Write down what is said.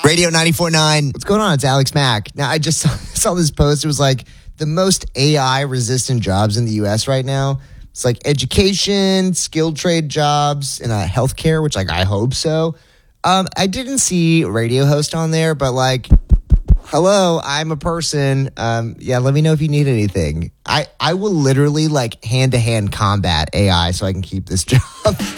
Radio 94.9. What's going on? It's Alex Mack. Now, I just saw this post. It was like the most AI-resistant jobs in the U.S. right now. It's like education, skilled trade jobs, and healthcare, which I hope so. I didn't see radio host on there, but hello, I'm a person. Let me know if you need anything. I will literally hand-to-hand combat AI so I can keep this job.